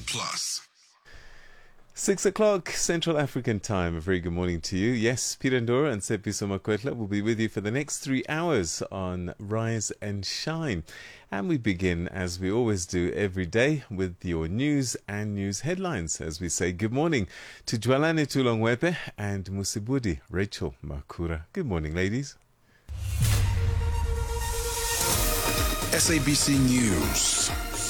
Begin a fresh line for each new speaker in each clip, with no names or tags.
Plus.
6 o'clock Central African time. A very good morning to you. Yes, Peter Ndora and Sepiso Makwetla will be with you for the next 3 hours on Rise and Shine. And we begin, as we always do every day, with your news and news headlines. As we say good morning to Dwalane Tulongwepe and Musibudi Rachel Makura. Good morning, ladies.
SABC News.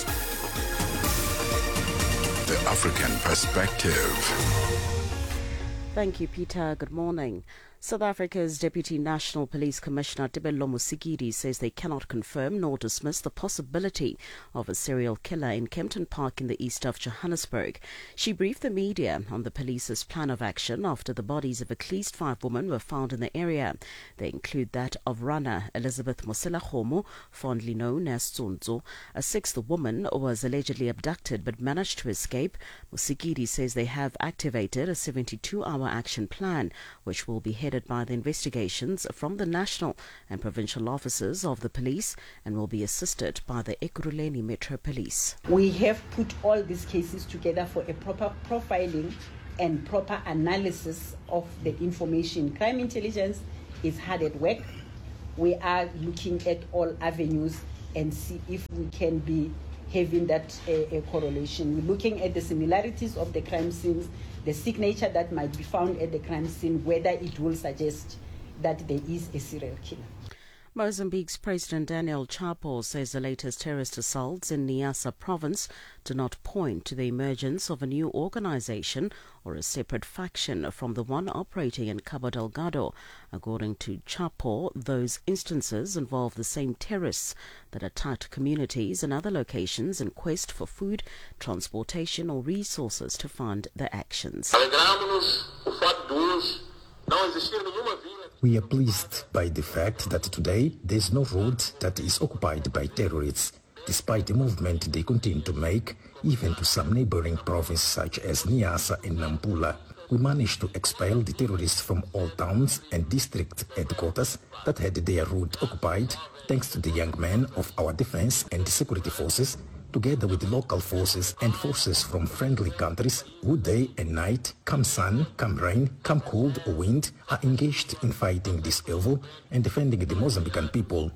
The African Perspective.
Thank you, Peter. Good morning. South Africa's Deputy National Police Commissioner Tebello Musigiri says they cannot confirm nor dismiss the possibility of a serial killer in Kempton Park in the east of Johannesburg. She briefed the media on the police's plan of action after the bodies of at least 5 women were found in the area. They include that of runner Elizabeth Mosela Khomo, fondly known as Tsonzo. A 6th woman was allegedly abducted but managed to escape. Musigiri says they have activated a 72-hour action plan, which will be headed by the investigations from the national and provincial officers of the police and will be assisted by the Ekurhuleni Metro Police.
We have put all these cases together for a proper profiling and proper analysis of the information. Crime intelligence is hard at work. We are looking at all avenues and see if we can be having that correlation. We're looking at the similarities of the crime scenes, the signature that might be found at the crime scene, whether it will suggest that there is a serial killer.
Mozambique's President Daniel Chapo says the latest terrorist assaults in Niassa province do not point to the emergence of a new organization or a separate faction from the one operating in Cabo Delgado. According to Chapo, those instances involve the same terrorists that attacked communities and other locations in quest for food, transportation or resources to fund their actions.
We are pleased by the fact that today there is no road that is occupied by terrorists, despite the movement they continue to make, even to some neighboring provinces such as Niassa and Nampula. We managed to expel the terrorists from all towns and district headquarters that had their route occupied, thanks to the young men of our defense and security forces, together with the local forces and forces from friendly countries who day and night, come sun, come rain, come cold or wind, are engaged in fighting this evil and defending the Mozambican people.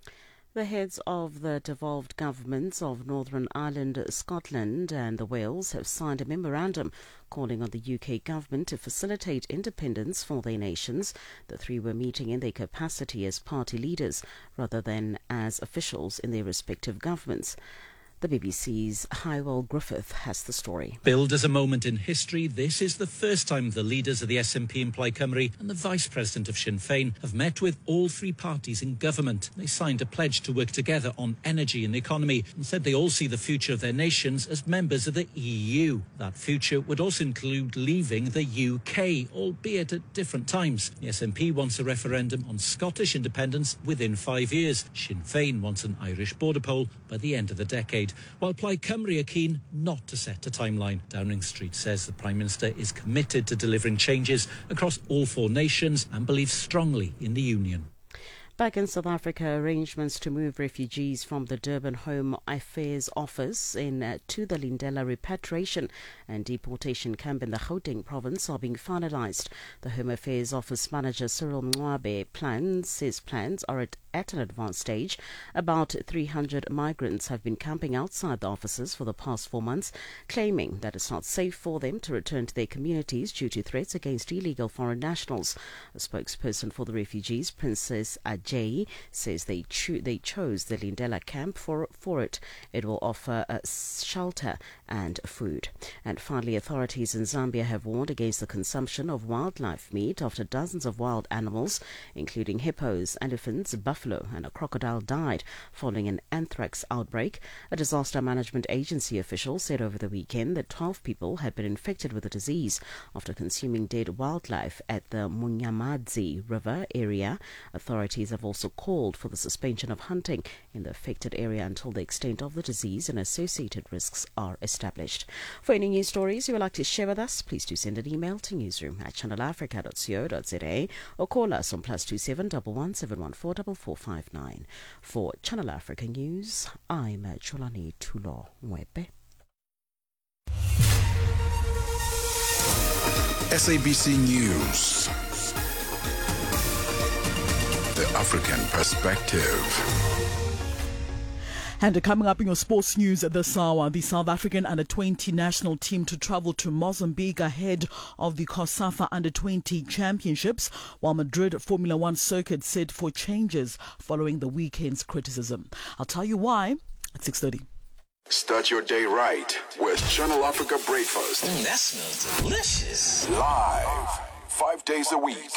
The heads of the devolved governments of Northern Ireland, Scotland and the Wales have signed a memorandum calling on the UK government to facilitate independence for their nations. The three were meeting in their capacity as party leaders rather than as officials in their respective governments. The BBC's Hywell Griffith has the story.
Billed as a moment in history, this is the first time the leaders of the SNP in Plaid Cymru and the Vice President of Sinn Féin have met with all three parties in government. They signed a pledge to work together on energy and economy and said they all see the future of their nations as members of the EU. That future would also include leaving the UK, albeit at different times. The SNP wants a referendum on Scottish independence within 5 years. Sinn Féin wants an Irish border poll by the end of the decade. While Plaid Cymru are keen not to set a timeline. Downing Street says the Prime Minister is committed to delivering changes across all 4 nations and believes strongly in the Union.
Back in South Africa, arrangements to move refugees from the Durban Home Affairs Office to the Lindela Repatriation and Deportation Camp in the Gauteng province are being finalised. The Home Affairs Office Manager Cyril Mncwabe says plans are at an advanced stage. About 300 migrants have been camping outside the offices for the past 4 months, claiming that it's not safe for them to return to their communities due to threats against illegal foreign nationals. A spokesperson for the refugees, Princess Ajay, says they chose the Lindela camp for it. It will offer shelter and food. And finally, authorities in Zambia have warned against the consumption of wildlife meat after dozens of wild animals, including hippos, elephants, buffalo and a crocodile, died following an anthrax outbreak. A disaster management agency official said over the weekend that 12 people had been infected with the disease after consuming dead wildlife at the Munyamadzi River area. Authorities have also called for the suspension of hunting in the affected area until the extent of the disease and associated risks are established. For any news stories you would like to share with us, please do send an email to newsroom@channelafrica.co.za or call us on +27 11 714 4459. For Channel Africa News, I'm Cholani Tulo Mwepe.
SABC News. The African Perspective.
And coming up in your sports news this hour, the South African Under-20 national team to travel to Mozambique ahead of the COSAFA Under-20 Championships, while Madrid Formula One circuit set for changes following the weekend's criticism. I'll tell you why at 6:30.
Start your day right with Channel Africa Breakfast.
That smells delicious.
Live, 5 days a week.